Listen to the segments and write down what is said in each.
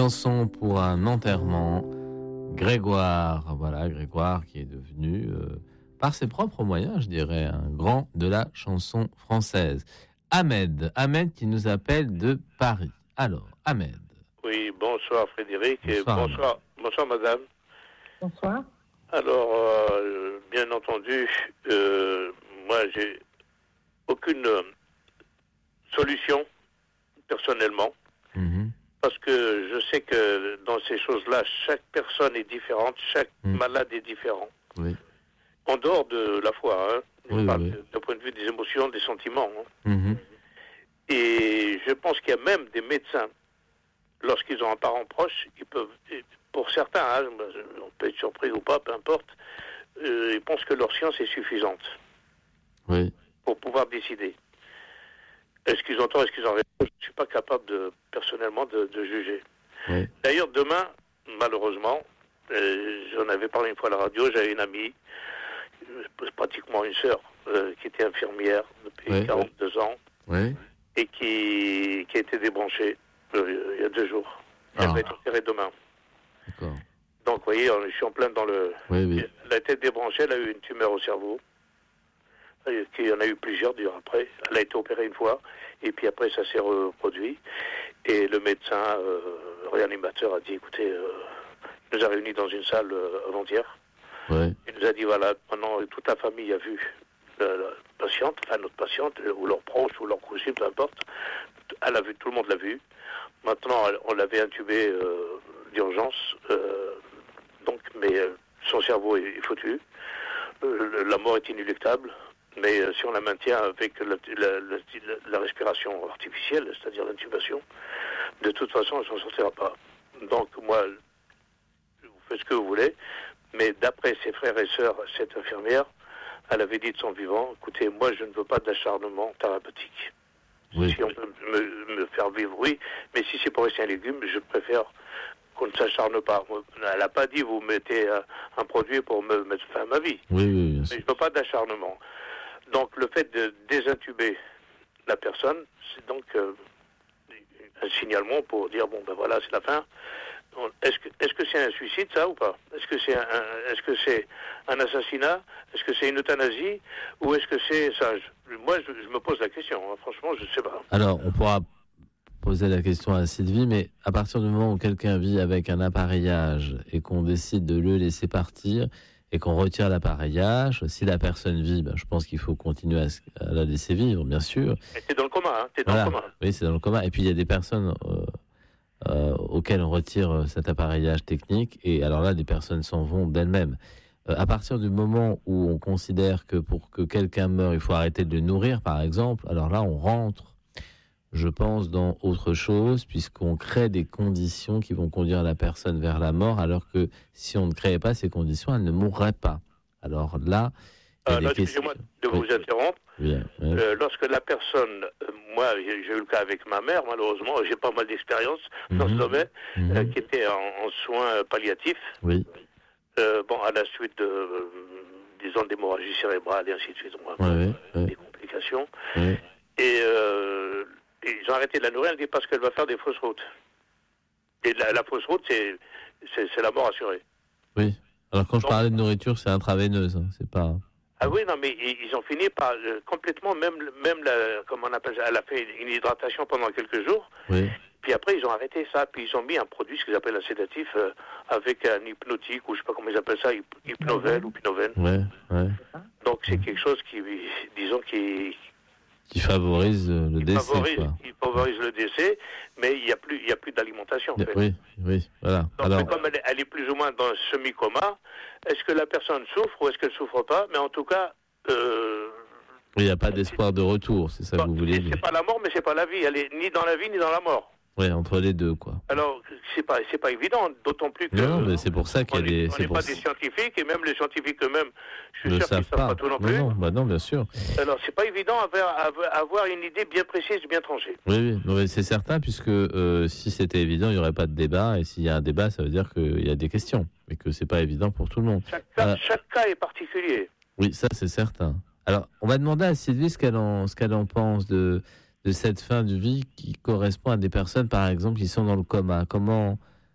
chanson pour un enterrement. Grégoire, voilà, Grégoire qui est devenu, par ses propres moyens, je dirais, un grand de la chanson française. Ahmed qui nous appelle de Paris. Alors, Ahmed. Oui, bonsoir Frédéric et bonsoir madame. Bonsoir. Alors, bien entendu, moi j'ai aucune solution personnellement. Parce que je sais que dans ces choses-là, chaque personne est différente, chaque malade est différent. Oui. En dehors de la foi, Oui. d'un point de vue des émotions, des sentiments. Et je pense qu'il y a même des médecins, lorsqu'ils ont un parent proche, ils peuvent, pour certains, on peut être surpris ou pas, peu importe, ils pensent que leur science est suffisante pour pouvoir décider. Est-ce qu'ils ont tort, est-ce qu'ils ont raison? Je ne suis pas capable personnellement de juger. Oui. D'ailleurs, demain, malheureusement, j'en avais parlé une fois à la radio, j'avais une amie, pratiquement une sœur, qui était infirmière depuis 42 ans, et qui a été débranchée il y a 2 jours. Elle va être opérée demain. D'accord. Donc, vous voyez, je suis en plein dans le... Elle a été débranchée, elle a eu une tumeur au cerveau. Il y en a eu plusieurs après. Elle a été opérée une fois, et puis après ça s'est reproduit. Et le médecin réanimateur a dit, écoutez, il nous a réunis dans une salle avant-hier. Il nous a dit, voilà, maintenant toute la famille a vu la patiente, enfin notre patiente, ou leurs proches, ou leurs cousins, peu importe. Elle a vu, tout le monde l'a vu. Maintenant, on l'avait intubée d'urgence, mais son cerveau est foutu. La mort est inéluctable. Mais si on la maintient avec la respiration artificielle, c'est-à-dire l'intubation, de toute façon, elle ne s'en sortira pas. Donc, moi, vous faites ce que vous voulez, mais d'après ses frères et sœurs, cette infirmière, elle avait dit de son vivant, écoutez, moi, je ne veux pas d'acharnement thérapeutique. Si on peut me faire vivre, oui, mais si c'est pour rester un légume, je préfère qu'on ne s'acharne pas. Elle n'a pas dit, vous mettez un produit pour me mettre fin à ma vie. Oui, mais je ne veux pas d'acharnement. Donc, le fait de désintuber la personne, c'est donc un signalement pour dire, bon, ben voilà, c'est la fin. Est-ce que c'est un suicide, ça, ou pas? Est-ce que c'est un assassinat? Est-ce que c'est une euthanasie? Ou est-ce que c'est ça? Moi, je me pose la question. Hein. Franchement, je ne sais pas. Alors, on pourra poser la question à Sylvie, mais à partir du moment où quelqu'un vit avec un appareillage et qu'on décide de le laisser partir et qu'on retire l'appareillage, si la personne vit, je pense qu'il faut continuer à la laisser vivre, bien sûr. C'est dans le coma, hein. Dans le coma. Oui, c'est dans le coma. Et puis, il y a des personnes auxquelles on retire cet appareillage technique, et alors là, des personnes s'en vont d'elles-mêmes. À partir du moment où on considère que pour que quelqu'un meure, il faut arrêter de le nourrir, par exemple, alors là, on rentre, je pense, dans autre chose, puisqu'on crée des conditions qui vont conduire la personne vers la mort, alors que si on ne créait pas ces conditions, elle ne mourrait pas. Alors là, excusez-moi de vous interrompre. Lorsque la personne, moi j'ai eu le cas avec ma mère, malheureusement, j'ai pas mal d'expérience dans ce domaine, qui était en soins palliatifs. À la suite disons d'hémorragie cérébrale et ainsi de suite, des complications. Et ils ont arrêté de la nourrir, elle dit parce qu'elle va faire des fausses routes. Et la fausse route, c'est la mort assurée. Oui. Alors quand je parlais de nourriture, c'est intraveineuse, hein, c'est pas... Ah oui, non, mais ils ont fini par complètement, même comment on appelle ça, elle a fait une hydratation pendant quelques jours. Puis après, ils ont arrêté ça, puis ils ont mis un produit, ce qu'ils appellent un sédatif, avec un hypnotique, ou je sais pas comment ils appellent ça, hypnovel ou pinovène. Donc c'est quelque chose qui, disons, qui favorise le décès. Qui favorise le décès, mais il y a plus d'alimentation. En fait. Oui, voilà. Donc, alors, comme elle est plus ou moins dans un semi-coma, est-ce que la personne souffre ou est-ce qu'elle souffre pas? Mais en tout cas, il n'y a pas d'espoir de retour, c'est ça que vous voulez dire. C'est pas la mort, mais c'est pas la vie. Elle est ni dans la vie ni dans la mort. Oui, entre les deux, quoi. Alors, c'est pas évident, d'autant plus que... Non, mais c'est pour ça qu'il y a des... On n'est pas des scientifiques, et même les scientifiques eux-mêmes, je suis sûr qu'ils ne savent pas tout non plus. Non, bien sûr. Alors, c'est pas évident avoir une idée bien précise, bien tranchée. Oui, c'est certain, puisque si c'était évident, il n'y aurait pas de débat, et s'il y a un débat, ça veut dire qu'il y a des questions, et que c'est pas évident pour tout le monde. Chaque cas est particulier. Oui, ça, c'est certain. Alors, on va demander à Sylvie ce qu'elle en pense de cette fin de vie qui correspond à des personnes, par exemple, qui sont dans le coma. Comment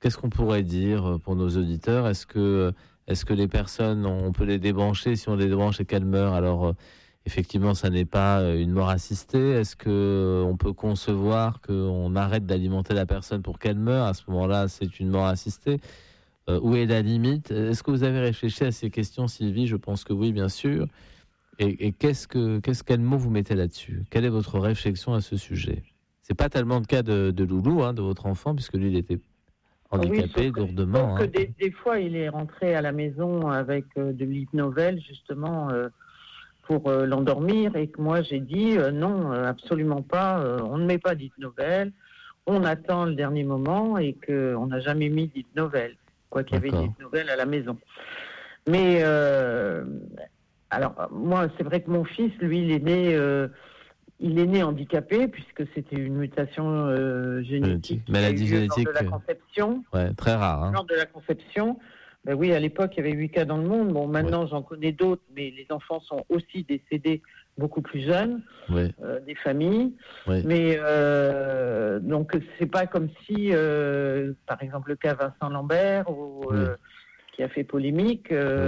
qu'est-ce qu'on pourrait dire pour nos auditeurs ? Est-ce que les personnes, on peut les débrancher ? Si on les débranche et qu'elles meurent, alors effectivement, ça n'est pas une mort assistée. Est-ce qu'on peut concevoir qu'on arrête d'alimenter la personne pour qu'elle meure ? À ce moment-là, c'est une mort assistée. Où est la limite ? Est-ce que vous avez réfléchi à ces questions, Sylvie ? Je pense que oui, bien sûr. Et quel mot vous mettez là-dessus ? Quelle est votre réflexion à ce sujet ? C'est pas tellement le cas de Loulou, de votre enfant, puisque lui, il était handicapé lourdement. Sauf que des fois, il est rentré à la maison avec de l'hypnovel, justement, pour l'endormir, et que moi, j'ai dit non, absolument pas, on ne met pas d'hypnovel, on attend le dernier moment, et qu'on n'a jamais mis d'hypnovel, quoi qu'il y avait d'hypnovel à la maison. Mais, alors, moi, c'est vrai que mon fils, lui, il est né handicapé, puisque c'était une mutation génétique. Maladie génétique. Lors de la conception. Ouais, très rare. Lors de la conception. Ben oui, à l'époque, il y avait 8 cas dans le monde. Bon, maintenant, j'en connais d'autres, mais les enfants sont aussi décédés beaucoup plus jeunes, des familles. Oui. Mais donc, c'est pas comme si, par exemple, le cas Vincent Lambert, qui a fait polémique,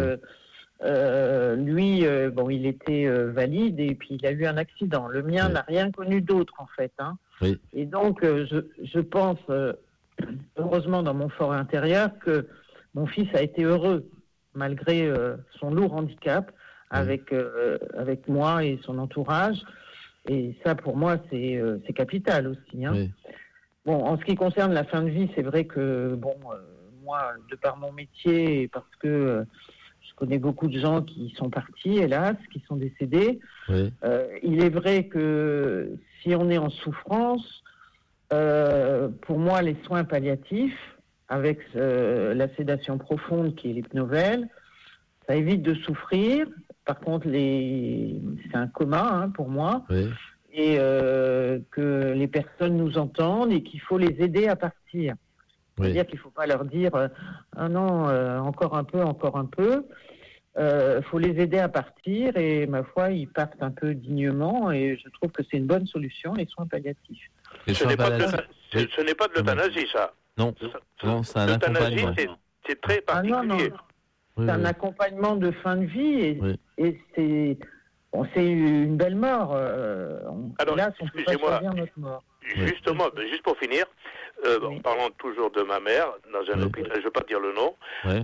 lui, il était valide et puis il a eu un accident. Le mien n'a rien connu d'autre, en fait. Oui. Et donc, je pense, heureusement dans mon fort intérieur, que mon fils a été heureux, malgré son lourd handicap, avec moi et son entourage. Et ça, pour moi, c'est capital aussi. Oui. Bon, en ce qui concerne la fin de vie, c'est vrai que, moi, de par mon métier, et parce que je connais beaucoup de gens qui sont partis, hélas, qui sont décédés. Oui. Il est vrai que si on est en souffrance, pour moi, les soins palliatifs, avec la sédation profonde qui est l'hypnovel, ça évite de souffrir. Par contre, c'est un coma pour moi. Oui. Et que les personnes nous entendent et qu'il faut les aider à partir. C'est-à-dire qu'il ne faut pas leur dire « Ah non, encore un peu ». Faut les aider à partir et, ma foi, ils partent un peu dignement et je trouve que c'est une bonne solution, les soins palliatifs. Ce n'est pas de l'euthanasie, ça. Non, c'est un accompagnement. C'est très particulier. Non. C'est un accompagnement de fin de vie et c'est une belle mort. Alors, là, on peut pas choisir notre mort. Justement, juste pour finir, en parlant toujours de ma mère, dans un hôpital, je ne veux pas dire le nom,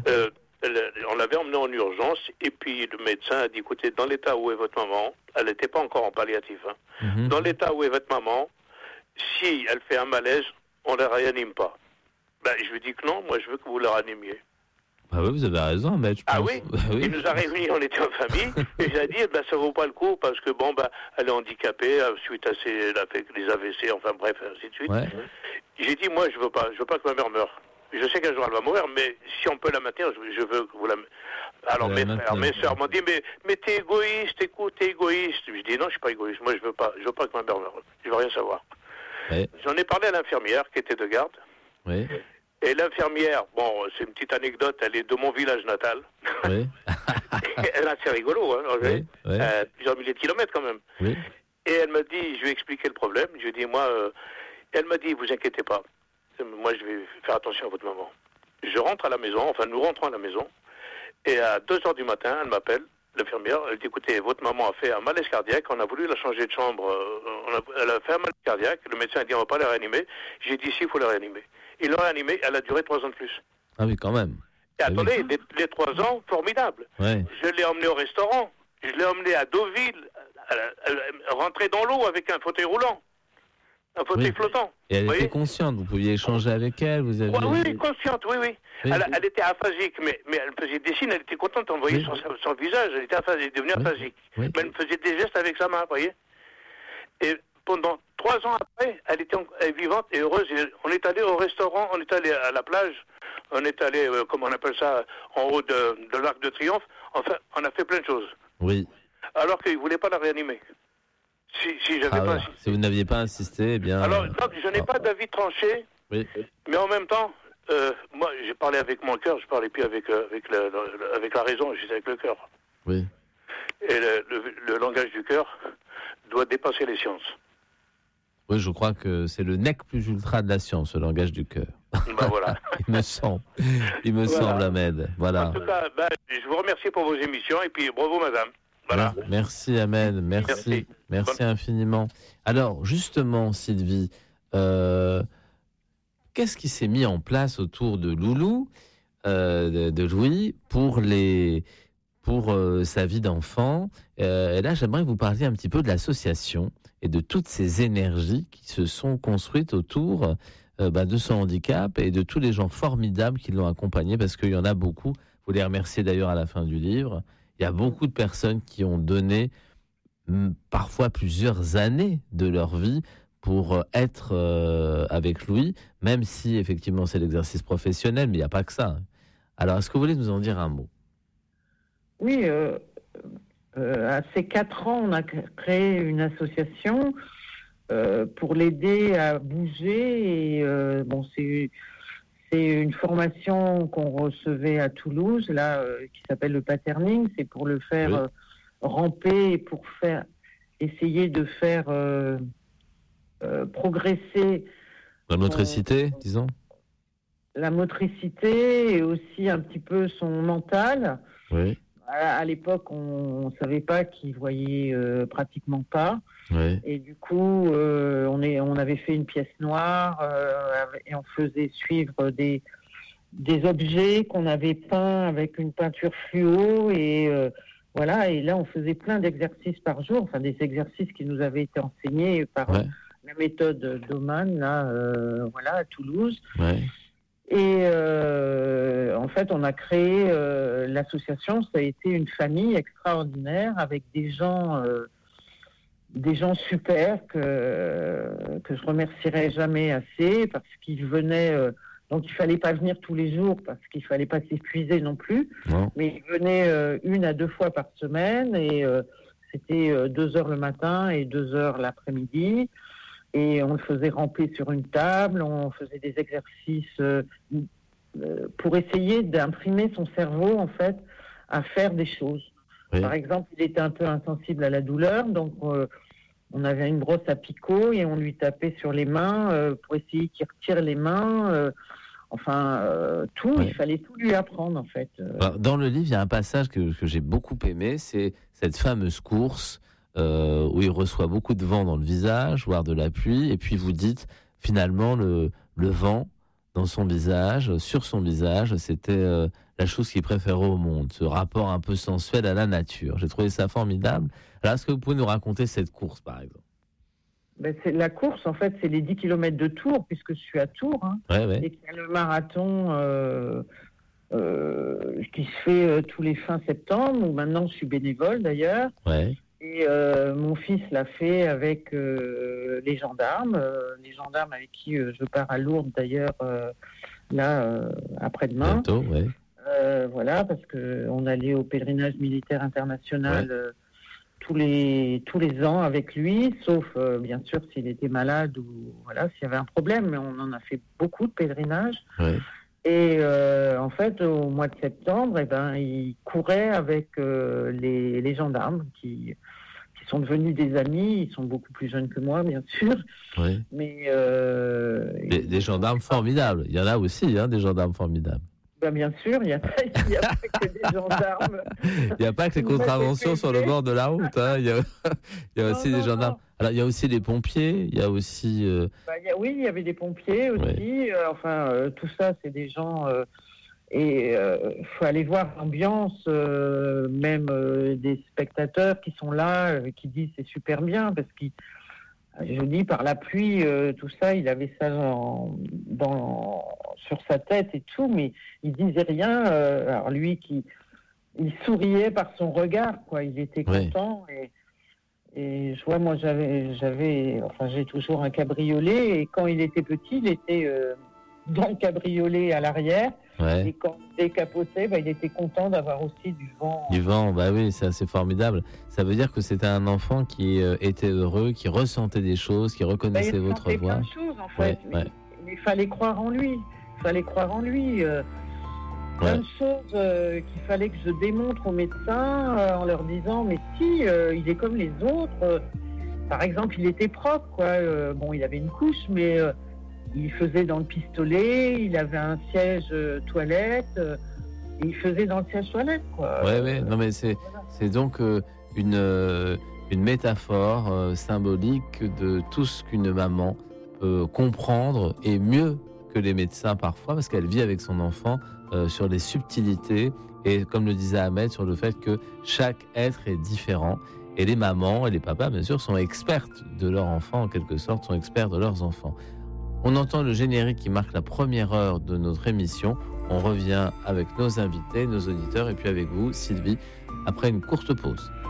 on l'avait emmenée en urgence et puis le médecin a dit, écoutez, dans l'état où est votre maman, elle n'était pas encore en palliatif, dans l'état où est votre maman, si elle fait un malaise, on ne la réanime pas. Je lui dis que non, moi je veux que vous la réanimiez. Ah oui, vous avez raison, maître. Oui. Il nous a réunis, on était en famille, et j'ai dit, ça vaut pas le coup, parce que elle est handicapée, suite à les AVC, enfin bref, ainsi de suite. Ouais. J'ai dit, moi, je veux pas que ma mère meure. Je sais qu'un jour elle va mourir, mais si on peut la maintenir, je veux que vous la... Alors mes frères, mes sœurs m'ont dit, mais t'es égoïste, écoute, t'es égoïste. Je dis, non, je suis pas égoïste, moi je veux pas que ma mère meure, je veux rien savoir. Ouais. J'en ai parlé à l'infirmière, qui était de garde. Oui. Et l'infirmière, c'est une petite anecdote, elle est de mon village natal. Oui. Elle est assez rigolo, plusieurs milliers de kilomètres quand même. Oui. Et elle m'a dit, je lui ai expliqué le problème, je lui ai dit, elle m'a dit, vous inquiétez pas, moi je vais faire attention à votre maman. Je rentre à la maison, nous rentrons à la maison, et à 2h du matin, elle m'appelle, l'infirmière, elle dit, écoutez, votre maman a fait un malaise cardiaque, on a voulu la changer de chambre, elle a fait un malaise cardiaque, le médecin a dit, on va pas la réanimer. J'ai dit, si, il faut la réanimer. Il l'a réanimée, elle a duré 3 ans de plus. Ah oui, quand même. Et attendez, les 3 ans, formidable. Ouais. Je l'ai emmenée au restaurant, je l'ai emmenée à Deauville, elle rentrait dans l'eau avec un fauteuil roulant, un fauteuil flottant. Et elle était consciente, vous pouviez échanger avec elle, vous avez... Oui, consciente, oui. Elle était aphasique, mais elle faisait des signes, elle était contente d'envoyer son visage, elle était aphasique, elle est devenue aphasique. Oui. Mais elle faisait des gestes avec sa main, vous voyez. Et pendant 3 ans après, elle était vivante et heureuse. Et on est allé au restaurant, on est allé à la plage, on est allé, comment on appelle ça, en haut de l'Arc de Triomphe. Enfin, on a fait plein de choses. Oui. Alors qu'ils ne voulaient pas la réanimer. Si j'avais pas insisté. Si vous n'aviez pas insisté, eh bien... Alors, non, je n'ai pas d'avis tranché, mais en même temps, moi, j'ai parlé avec mon cœur, je ne parlais plus avec la raison, j'étais avec le cœur. Oui. Et le langage du cœur doit dépasser les sciences. Oui, je crois que c'est le nec plus ultra de la science, le langage du cœur. Ben voilà. Il me semble, Ahmed. Voilà. En tout cas, je vous remercie pour vos émissions et puis bravo, madame. Voilà. Merci, Ahmed. Merci infiniment. Alors, justement, Sylvie, qu'est-ce qui s'est mis en place autour de Loulou, de Louis, pour sa vie d'enfant? Et là, j'aimerais que vous parliez un petit peu de l'association et de toutes ces énergies qui se sont construites autour de son handicap et de tous les gens formidables qui l'ont accompagné, parce qu'il y en a beaucoup. Vous les remerciez d'ailleurs à la fin du livre. Il y a beaucoup de personnes qui ont donné parfois plusieurs années de leur vie pour être avec Louis, même si effectivement c'est l'exercice professionnel, mais il n'y a pas que ça. Alors, est-ce que vous voulez nous en dire un mot? Oui, à ces 4 ans, on a créé une association pour l'aider à bouger. Et c'est une formation qu'on recevait à Toulouse, là, qui s'appelle le patterning. C'est pour le faire ramper, pour essayer de faire progresser la motricité, disons. La motricité et aussi un petit peu son mental. Oui. À l'époque, on ne savait pas qu'il voyait pratiquement pas. Oui. Et du coup, on avait fait une pièce noire et on faisait suivre des objets qu'on avait peints avec une peinture fluo. Et voilà. Et là, on faisait plein d'exercices par jour, enfin des exercices qui nous avaient été enseignés par la méthode Doman, là, à Toulouse. Ouais. Et en fait, on a créé l'association. Ça a été une famille extraordinaire avec des gens super que je remercierai jamais assez, parce qu'ils venaient. Donc, il fallait pas venir tous les jours parce qu'il fallait pas s'épuiser non plus. Non. Mais ils venaient 1 à 2 fois par semaine et c'était 2 heures le matin et 2 heures l'après-midi. Et on le faisait ramper sur une table, on faisait des exercices pour essayer d'imprimer son cerveau, en fait, à faire des choses. Oui. Par exemple, il était un peu insensible à la douleur, donc on avait une brosse à picot et on lui tapait sur les mains pour essayer qu'il retire les mains. Tout, il fallait tout lui apprendre, en fait. Dans le livre, il y a un passage que j'ai beaucoup aimé, c'est cette fameuse course où il reçoit beaucoup de vent dans le visage, voire de la pluie, et puis vous dites, finalement, le vent dans son visage, sur son visage, c'était la chose qu'il préférait au monde, ce rapport un peu sensuel à la nature. J'ai trouvé ça formidable. Alors, est-ce que vous pouvez nous raconter cette course, par exemple? C'est la course, en fait, c'est les 10 km de Tours, puisque je suis à Tours, et qu'il y a le marathon qui se fait tous les fins septembre, où maintenant je suis bénévole, d'ailleurs. Ouais. Et mon fils l'a fait avec les gendarmes avec qui je pars à Lourdes d'ailleurs après-demain. Bientôt, ouais. Parce que on allait au pèlerinage militaire international tous les ans avec lui, sauf bien sûr s'il était malade ou s'il y avait un problème, mais on en a fait beaucoup de pèlerinages. Ouais. Et en fait, au mois de septembre, il courait avec les gendarmes qui sont devenus des amis. Ils sont beaucoup plus jeunes que moi, bien sûr. Oui. Mais des gendarmes formidables. Il y en a aussi, des gendarmes formidables. Bien sûr, il n'y a pas que des gendarmes. Il n'y a pas que les contraventions sur le bord de la route. Il y a aussi des gendarmes. Alors, il y a aussi des pompiers, il y a aussi... Oui, il y avait des pompiers aussi. Tout ça, c'est des gens... il faut aller voir l'ambiance, même des spectateurs qui sont là, qui disent c'est super bien, parce que, je vous dis, par la pluie, tout ça, il avait ça sur sa tête et tout, mais il disait rien. Alors lui, il souriait par son regard, quoi. Il était content. Et je vois, moi, j'ai toujours un cabriolet, et quand il était petit, il était dans le cabriolet à l'arrière. Ouais. Et quand il décapotait, il était content d'avoir aussi du vent. Du vent, oui, c'est assez formidable. Ça veut dire que c'était un enfant qui était heureux, qui ressentait des choses, qui reconnaissait votre voix. Il ressentait plein de choses, en fait. Mais il fallait croire en lui. Plein de choses qu'il fallait que je démontre aux médecins en leur disant, mais si, il est comme les autres. Par exemple, il était propre, quoi. Il avait une couche, mais... il faisait dans le pistolet, il avait un siège toilette, et il faisait dans le siège toilette, quoi. Ouais, non mais c'est donc une métaphore symbolique de tout ce qu'une maman peut comprendre, et mieux que les médecins parfois, parce qu'elle vit avec son enfant sur les subtilités, et comme le disait Ahmed, sur le fait que chaque être est différent. Et les mamans et les papas, bien sûr, sont expertes de leur enfant, en quelque sorte, sont experts de leurs enfants. On entend le générique qui marque la première heure de notre émission. On revient avec nos invités, nos auditeurs, et puis avec vous, Sylvie, après une courte pause.